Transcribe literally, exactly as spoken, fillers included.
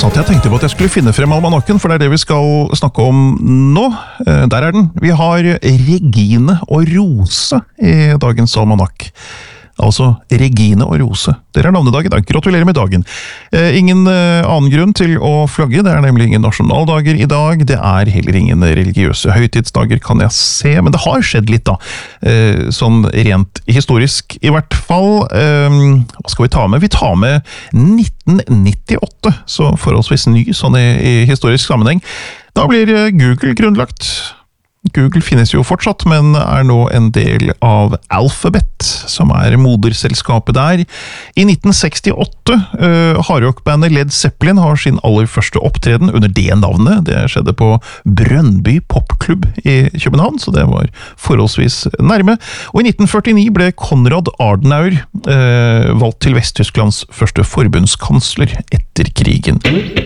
satt jeg og tenkte på at jeg skulle finne frem almanakken, for det er det vi skal snakke om nå. Der er den. Vi har Regine og Rose i dagens almanakk. Altså Regine og Rose. Dere har navnedag i dag. Gratulerer med dagen. Eh, ingen eh, annen grunn til å flagge. Det er nemlig ingen nasjonaldager i dag. Det er heller ingen religiøse høytidsdager, kan jeg se. Men det har skjedd litt, da. Eh, sånn rent historisk, i hvert fall. Eh, hva skal vi ta med? Vi tar med nitten nittiåtte, så forholdsvis ny sånn i, i historisk sammenheng. Da blir Google grunnlagt. Google finnes jo fortsatt, men er nå en del av Alphabet, som er moderselskapet der. I nitten sekstiåtte, uh, hardrockbandet Led Zeppelin har sin aller første opptreden under det navnet. Det skjedde på Brøndby Popklubb i København, så det var forholdsvis nærme. Og i nitten førtini ble Konrad Adenauer uh, valgt til Vesttysklands første forbundskansler etter krigen.